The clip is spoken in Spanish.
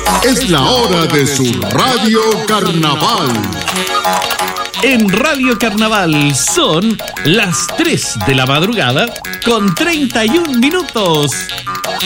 Es la hora de su Radio Carnaval. En Radio Carnaval son las 3 de la madrugada con 31 minutos.